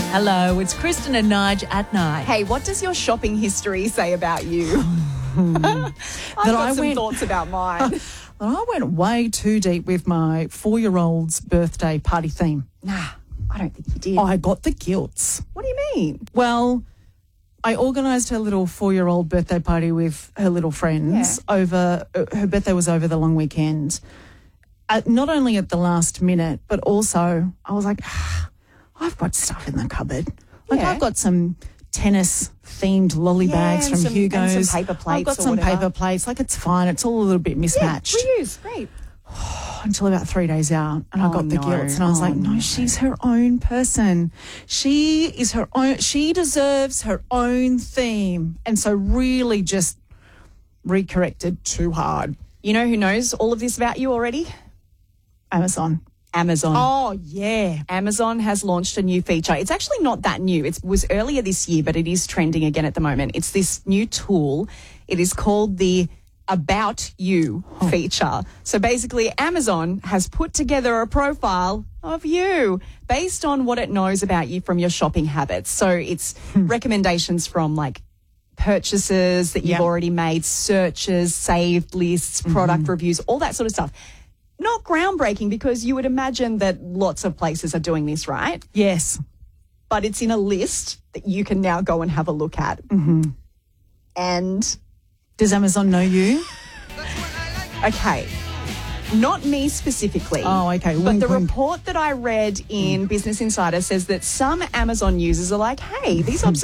Hello, it's Kristen and Nige at night. Hey, what does your shopping history say about you? I've got some thoughts about mine. I went way too deep with my 4-year-old's birthday party theme. Nah, I don't think you did. I got the gilts. What do you mean? Well, I organised her little 4-year-old birthday party with her little friends over. Her birthday was over the long weekend. Not only at the last minute, but also I was like, I've got stuff in the cupboard. Like I've got some tennis-themed lolly bags from Hugo's. And some paper plates. I've got some paper plates. Like it's fine. It's all a little bit mismatched. Yeah, reuse. Great. Until about 3 days out, and I got the guilt, and I was like, no, she's her own person. She is her own. She deserves her own theme. And so really just recorrected too hard. You know who knows all of this about you already? Amazon. Oh, yeah. Amazon has launched a new feature. It's actually not that new. It was earlier this year, but it is trending again at the moment. It's this new tool. It is called the About You feature. So basically, Amazon has put together a profile of you based on what it knows about you from your shopping habits. So it's recommendations from like purchases that you've already made, searches, saved lists, product reviews, all that sort of stuff. Not groundbreaking because you would imagine that lots of places are doing this, right? Yes. But it's in a list that you can now go and have a look at. And does Amazon know you? Okay. Not me specifically. Oh, okay. But the report that I read in Business Insider says that some Amazon users are like, hey, these